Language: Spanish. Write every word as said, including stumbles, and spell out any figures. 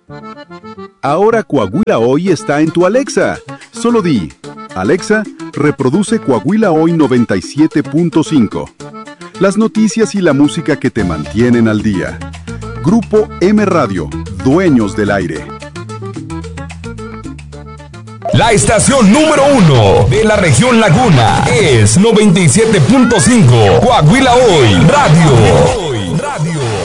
Ahora Coahuila Hoy está en tu Alexa. Solo di, Alexa, reproduce Coahuila Hoy noventa y siete punto cinco. Las noticias y la música que te mantienen al día. Grupo M Radio, dueños del aire. La estación número uno de la región Laguna es noventa y siete punto cinco. Coahuila Hoy Radio. Radio.